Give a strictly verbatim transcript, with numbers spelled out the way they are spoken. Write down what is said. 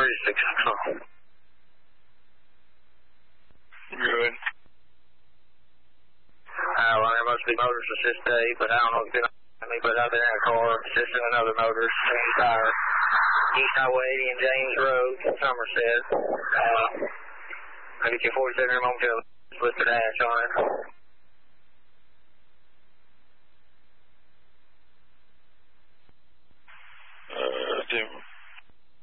thirty-six. Good. Uh, well, there must be motors assist today, but I don't know if it's been on me, but I've been in a car assisting another motor, same tire. East Highway eighty and James Road, Somerset. Uh, maybe two forty-seven motel with the dash on it.